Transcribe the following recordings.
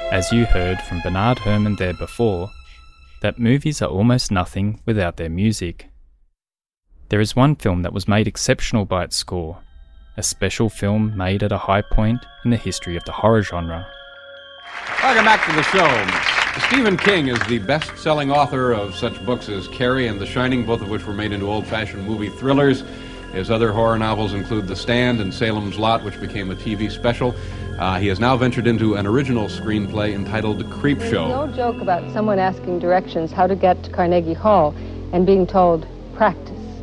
As you heard from Bernard Herrmann there before, that movies are almost nothing without their music. There is one film that was made exceptional by its score, a special film made at a high point in the history of the horror genre. Welcome back to the show. Stephen King is the best-selling author of such books as Carrie and The Shining, both of which were made into old-fashioned movie thrillers. His other horror novels include The Stand and Salem's Lot, which became a TV special. He has now ventured into an original screenplay entitled Creepshow. There's no joke about someone asking directions how to get to Carnegie Hall and being told, practice.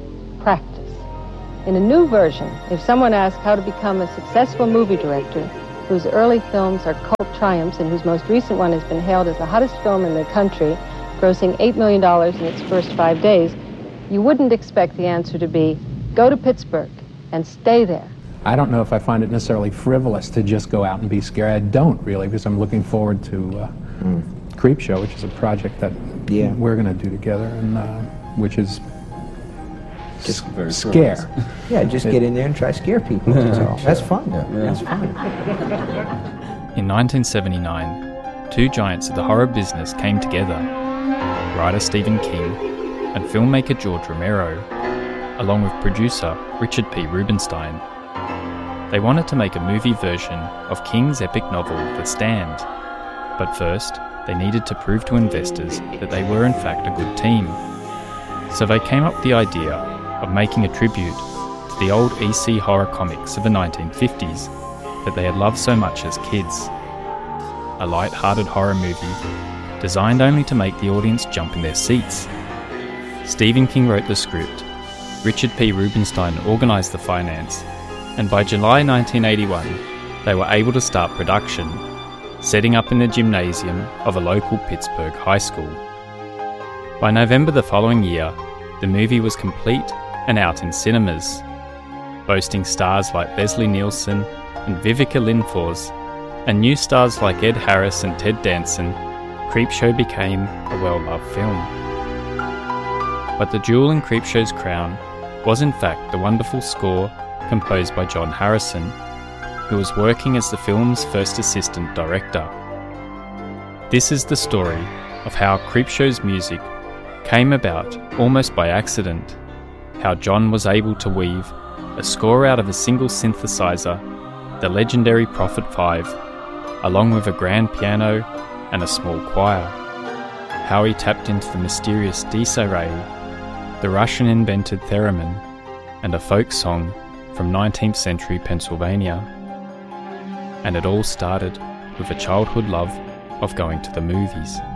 In a new version, if someone asks how to become a successful movie director, whose early films are cult triumphs and whose most recent one has been hailed as the hottest film in the country, grossing $8 million in its first 5 days, you wouldn't expect the answer to be, go to Pittsburgh and stay there. I don't know if I find it necessarily frivolous to just go out and be scared. I don't really, because I'm looking forward to Creepshow, which is a project that we're going to do together, and which is just scare. Yeah, just get in there and try to scare people. That's fun. That's fun. In 1979, two giants of the horror business came together, writer Stephen King and filmmaker George Romero, along with producer Richard P. Rubinstein. They wanted to make a movie version of King's epic novel The Stand, but first they needed to prove to investors that they were in fact a good team. So they came up with the idea of making a tribute to the old EC horror comics of the 1950s that they had loved so much as kids. A light-hearted horror movie designed only to make the audience jump in their seats. Stephen King wrote the script, Richard P. Rubinstein organised the finance, and by July 1981 they were able to start production, setting up in the gymnasium of a local Pittsburgh high school. By November the following year, the movie was complete and out in cinemas, boasting stars like Leslie Nielsen and Vivica Lindfors, and new stars like Ed Harris and Ted Danson. Creepshow became a well-loved film. But the jewel in Creepshow's crown was in fact the wonderful score composed by John Harrison, who was working as the film's first assistant director. This is the story of how Creepshow's music came about almost by accident, how John was able to weave a score out of a single synthesizer, the legendary Prophet 5, along with a grand piano and a small choir, how he tapped into the mysterious disarray, the Russian-invented theremin, and a folk song from 19th century Pennsylvania. And it all started with a childhood love of going to the movies.